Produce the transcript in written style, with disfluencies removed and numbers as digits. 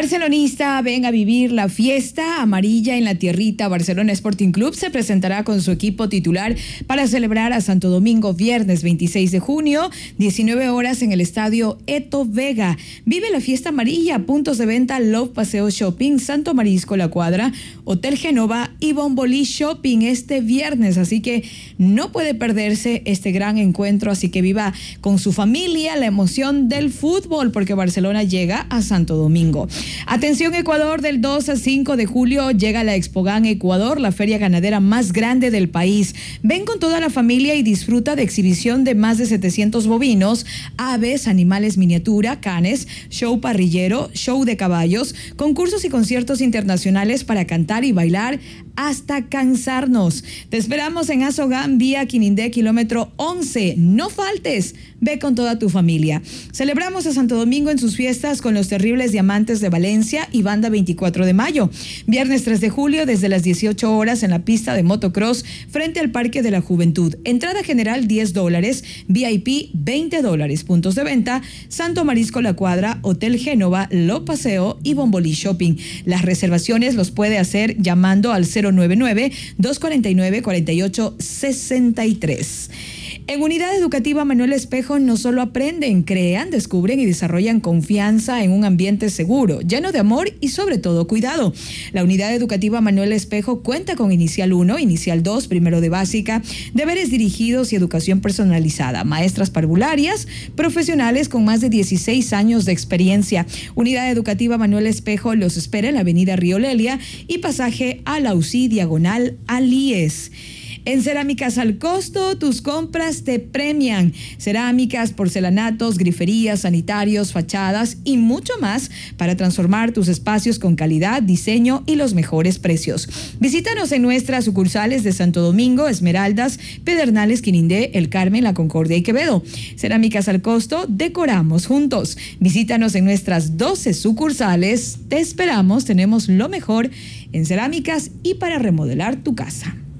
Barcelonista, ven a vivir la fiesta amarilla en la tierrita. Barcelona Sporting Club se presentará con su equipo titular para celebrar a Santo Domingo viernes 26 de junio, 19 horas en el estadio Eto Vega. Vive la fiesta amarilla, puntos de venta Love Paseo Shopping, Santo Marisco La Cuadra, Hotel Genova y Bombolí Shopping este viernes. Así que no puede perderse este gran encuentro, así que viva con su familia la emoción del fútbol, porque Barcelona llega a Santo Domingo. Atención Ecuador, del 2 al 5 de julio llega la Expogan Ecuador, la feria ganadera más grande del país. Ven con toda la familia y disfruta de exhibición de más de 700 bovinos, aves, animales miniatura, canes, show parrillero, show de caballos, concursos y conciertos internacionales para cantar y bailar hasta cansarnos. Te esperamos en Azogán, vía Quinindé, kilómetro 11. No faltes, ve con toda tu familia. Celebramos a Santo Domingo en sus fiestas con los Terribles Diamantes de Valencia y Banda 24 de mayo. Viernes 3 de julio desde las 18 horas en la pista de motocross frente al Parque de la Juventud. Entrada general $10, VIP $20. Puntos de venta Santo Marisco La Cuadra, Hotel Génova, Lo Paseo y Bombolí Shopping. Las reservaciones los puede hacer llamando al 099-249-4863. En Unidad Educativa Manuel Espejo no solo aprenden, crean, descubren y desarrollan confianza en un ambiente seguro, lleno de amor y sobre todo cuidado. La Unidad Educativa Manuel Espejo cuenta con Inicial 1, Inicial 2, primero de básica, deberes dirigidos y educación personalizada, maestras parvularias, profesionales con más de 16 años de experiencia. Unidad Educativa Manuel Espejo los espera en la avenida Río Lelia y pasaje a la UCI diagonal Alíes. En Cerámicas al Costo, tus compras te premian. Cerámicas, porcelanatos, griferías, sanitarios, fachadas y mucho más para transformar tus espacios con calidad, diseño y los mejores precios. Visítanos en nuestras sucursales de Santo Domingo, Esmeraldas, Pedernales, Quinindé, El Carmen, La Concordia y Quevedo. Cerámicas al Costo, decoramos juntos. Visítanos en nuestras 12 sucursales. Te esperamos, tenemos lo mejor en cerámicas y para remodelar tu casa.